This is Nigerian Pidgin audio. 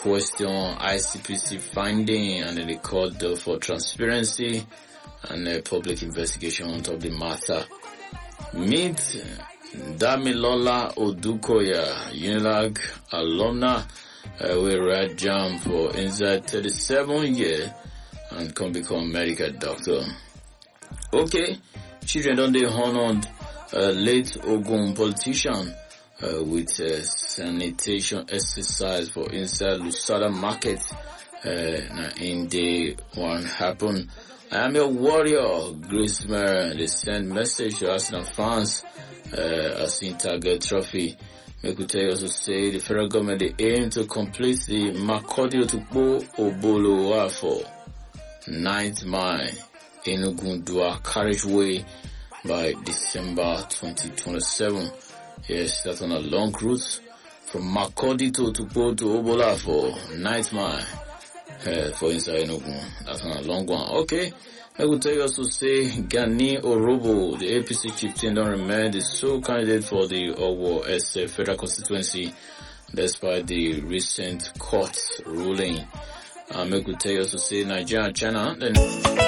question ICPC finding, and the call for transparency and public investigation on top of the matter. Meet Damilola Odukoya, UNILAG alumna, will write jam for inside 37 years and can become medical doctor. Okay, children don't they honored late Ogun politician with sanitation exercise for inside Lusada market. In day one happen. I am your warrior, Grace Mary. They send message to Arsenal fans as in target trophy. Make we tell you also say the federal government they aim to complete the Makurdi Otukpo Obolo for 9th mile Enugu Dua carriageway by December 2027. Yes, that's on a long route from Makurdi to Otukpo to Obola for 9th mile for inside Enugu. That's on a long one. Okay. I will tell you also say Gani Orobo, the APC chieftain, don't remain the sole candidate for the Owo SF federal constituency despite the recent court ruling. I will tell you also say Nigeria and China. Then